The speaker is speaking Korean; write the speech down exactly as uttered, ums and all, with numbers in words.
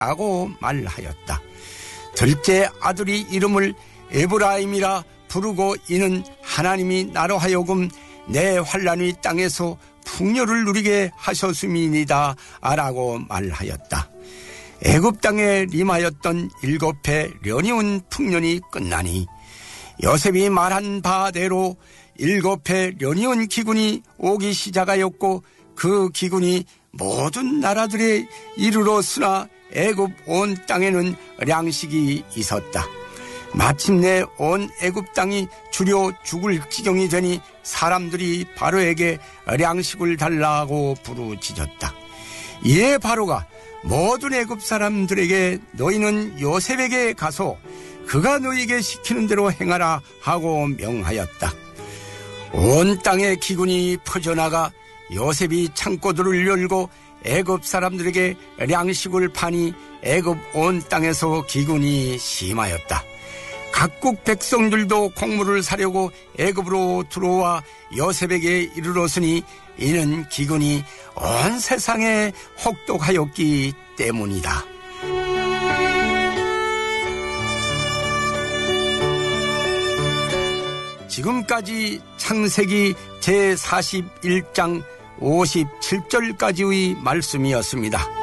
하고 말하였다. 둘째 아들이 이름을 에브라임이라 부르고 이는 하나님이 나로 하여금 내 환난의 땅에서 풍요를 누리게 하셨음이니이다 라고 말하였다. 애굽 땅에 림하였던 일곱 해 련이온 풍년이 끝나니 요셉이 말한 바대로 일곱 해 련이온 기근이 오기 시작하였고 그 기근이 모든 나라들에 이르렀으나 애굽 온 땅에는粮식이 있었다. 마침내 온 애굽 땅이 주려 죽을 지경이 되니 사람들이 바로에게粮식을 달라고 부르짖었다. 이에 바로가 모든 애굽 사람들에게 너희는 요셉에게 가서 그가 너희에게 시키는 대로 행하라 하고 명하였다. 온 땅에 기근이 퍼져나가 요셉이 창고들을 열고 애굽 사람들에게粮식을 파니 애굽 온 땅에서 기근이 심하였다. 각국 백성들도 곡물을 사려고 애굽으로 들어와 요셉에게 이르렀으니 이는 기근이 온 세상에 혹독하였기 때문이다. 지금까지 창세기 제사십일 장 오십칠 절까지의 말씀이었습니다.